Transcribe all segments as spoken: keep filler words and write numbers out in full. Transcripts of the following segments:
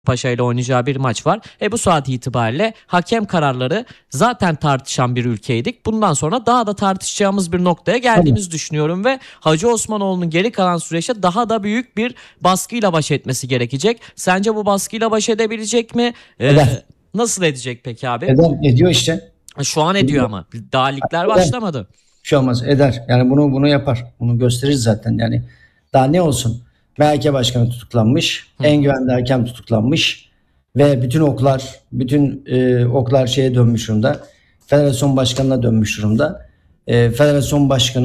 Paşa ile oynayacağı bir maç var. E bu saat itibariyle hakem kararları zaten tartışan bir ülkeydik. Bundan sonra daha da tartışacağımız bir noktaya geldiğimizi evet. düşünüyorum ve Hacı Osmanoğlu'nun geri kalan süreçte daha da büyük bir baskıyla baş etmesi gerekecek. Sence bu baskıyla baş edebilecek mi? Ee, nasıl edecek peki abi? Eder, ediyor işte. Şu an ediyor ama daha ligler başlamadı. Bir şey olmaz, eder. Yani bunu bunu yapar. Bunu gösterir zaten. Yani daha ne olsun? M H K başkanı tutuklanmış. Hı. En güvenli hakem tutuklanmış. Ve bütün oklar, bütün e, oklar şeye dönmüş durumda. Federasyon başkanına dönmüş durumda. E, Federasyon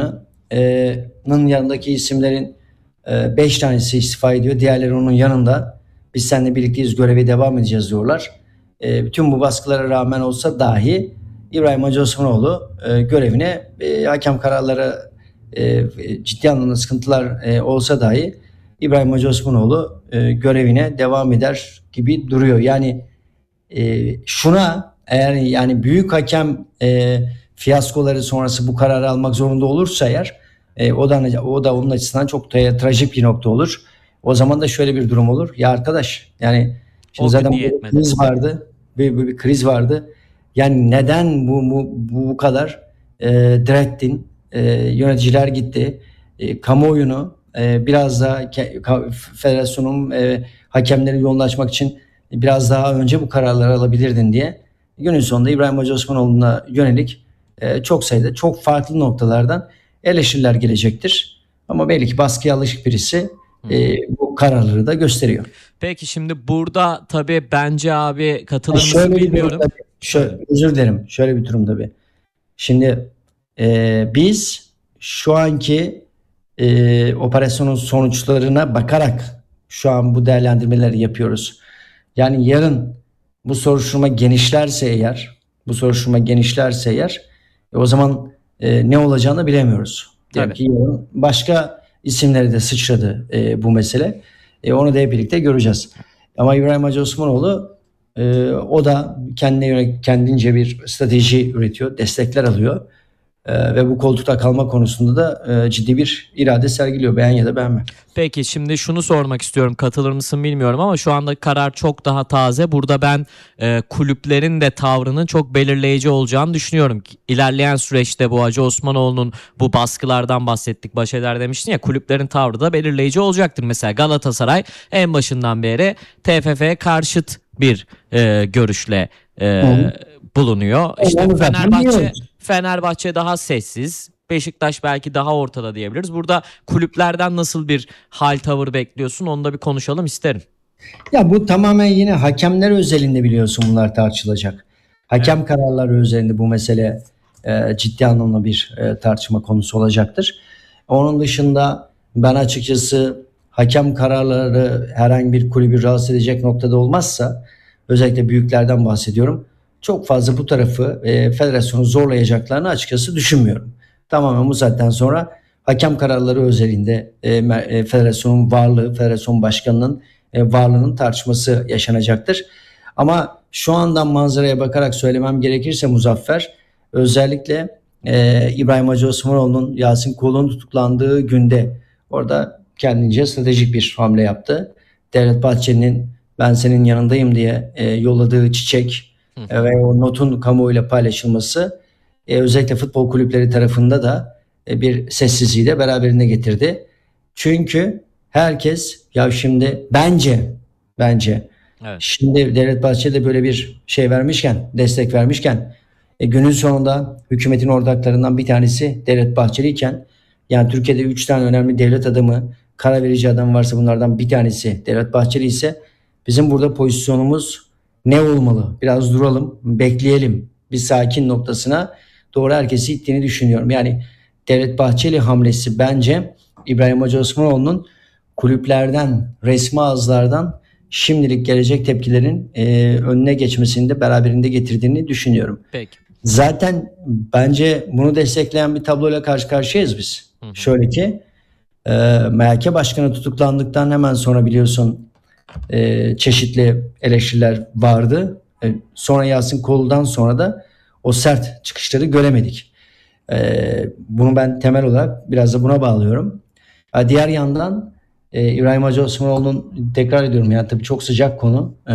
başkanının yanındaki isimlerin beş e, tanesi istifa ediyor. Diğerleri onun yanında. Biz seninle birlikteyiz, göreve devam edeceğiz diyorlar. E, bütün bu baskılara rağmen olsa dahi İbrahim Hacı Osmanoğlu e, görevine e, hakem kararları e, ciddi anlamda sıkıntılar e, olsa dahi İbrahim Hacı Osmanoğlu e, görevine devam eder gibi duruyor. Yani e, şuna eğer yani büyük hakem e, fiyaskoları sonrası bu kararı almak zorunda olursa eğer e, o da o da onun açısından çok tra- trajik bir nokta olur. O zaman da şöyle bir durum olur. Ya arkadaş yani şimdi o zaten bir kriz vardı. Bir, bir, bir kriz vardı. Yani neden bu bu, bu kadar e, direttin? E, yöneticiler gitti. E, kamuoyunu e, biraz daha ke, federasyonun e, hakemleri yoğunlaşmak için biraz daha önce bu kararları alabilirdin diye. Günün sonunda İbrahim Hacı Osmanoğlu'na yönelik e, çok sayıda çok farklı noktalardan eleştiriler gelecektir. Ama belli ki baskıya alışık birisi e, bu kararları da gösteriyor. Peki şimdi burada tabii bence abi katılır mısın bilmiyorum. Tabii, şöyle, özür dilerim. Şöyle bir durum tabii. Şimdi e, biz şu anki e, operasyonun sonuçlarına bakarak şu an bu değerlendirmeleri yapıyoruz. Yani yarın bu soruşturma genişlerse eğer, bu soruşturma genişlerse eğer e, o zaman e, ne olacağını bilemiyoruz. Yani ki yarın başka isimleri de sıçradı e, bu mesele. E, onu da hep birlikte göreceğiz. Ama İbrahim Hacı Osmanoğlu e, o da kendine yönelik kendince bir strateji üretiyor, destekler alıyor. Ee, ve bu koltukta kalma konusunda da e, ciddi bir irade sergiliyor. Beğen ya da beğenme. Peki şimdi şunu sormak istiyorum. Katılır mısın bilmiyorum ama şu anda karar çok daha taze. Burada ben e, kulüplerin de tavrının çok belirleyici olacağını düşünüyorum. İlerleyen süreçte bu Hacı Osmanoğlu'nun bu baskılardan bahsettik. Baş eder demiştin ya, kulüplerin tavrı da belirleyici olacaktır. Mesela Galatasaray en başından beri T F F'ye karşıt bir e, görüşle e, bulunuyor. İşte Fenerbahçe Fenerbahçe daha sessiz. Beşiktaş belki daha ortada diyebiliriz. Burada kulüplerden nasıl bir hal tavır bekliyorsun? Onu da bir konuşalım isterim. Ya bu tamamen yine hakemler özelinde biliyorsun bunlar tartışılacak. Hakem evet. kararları özelinde bu mesele e, ciddi anlamda bir e, tartışma konusu olacaktır. Onun dışında ben açıkçası hakem kararları herhangi bir kulübü rahatsız edecek noktada olmazsa, özellikle büyüklerden bahsediyorum, çok fazla bu tarafı e, federasyonu zorlayacaklarını açıkçası düşünmüyorum. Tamamen bu saatten sonra hakem kararları özelinde e, e, federasyonun varlığı, federasyon başkanının e, varlığının tartışması yaşanacaktır. Ama şu andan manzaraya bakarak söylemem gerekirse Muzaffer, özellikle e, İbrahim Hacı Osmanoğlu'nun Yasin Kol'un tutuklandığı günde orada kendince stratejik bir hamle yaptı. Devlet Bahçeli'nin ben senin yanındayım diye e, yolladığı çiçek Hı. ve o notun kamuoyuyla paylaşılması e, özellikle futbol kulüpleri tarafında da e, bir sessizliği de beraberinde getirdi. Çünkü herkes ya şimdi bence bence evet. şimdi Devlet Bahçeli de böyle bir şey vermişken, destek vermişken e, günün sonunda hükümetin ortaklarından bir tanesi Devlet Bahçeli iken, yani Türkiye'de üç tane önemli devlet adamı, karar verici adam varsa bunlardan bir tanesi Devlet Bahçeli ise bizim burada pozisyonumuz ne olmalı? Biraz duralım, bekleyelim. Bir sakin noktasına doğru herkesi ittiğini düşünüyorum. Yani Devlet Bahçeli hamlesi bence İbrahim Hacı Osmanoğlu'nun kulüplerden, resmi ağızlardan şimdilik gelecek tepkilerin e, önüne geçmesini de beraberinde getirdiğini düşünüyorum. Peki. Zaten bence bunu destekleyen bir tabloyla karşı karşıyayız biz. Hı hı. Şöyle ki e, M H K başkanı tutuklandıktan hemen sonra biliyorsun e, çeşitli eleştiriler vardı. E, sonra Yasin Kol'dan sonra da o sert çıkışları göremedik. E, bunu ben temel olarak biraz da buna bağlıyorum. E, diğer yandan e, İbrahim Hacı Osmanoğlu'nun, tekrar ediyorum yani tabii çok sıcak konu.